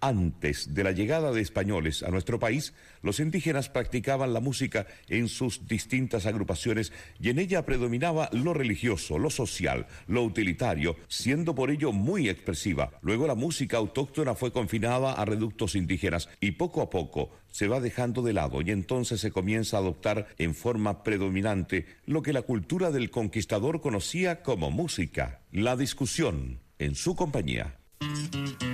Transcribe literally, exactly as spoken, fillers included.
Antes de la llegada de españoles a nuestro país, los indígenas practicaban la música en sus distintas agrupaciones y en ella predominaba lo religioso, lo social, lo utilitario, siendo por ello muy expresiva. Luego la música autóctona fue confinada a reductos indígenas y poco a poco se va dejando de lado y entonces se comienza a adoptar en forma predominante lo que la cultura del conquistador conocía como música. La discusión en su compañía.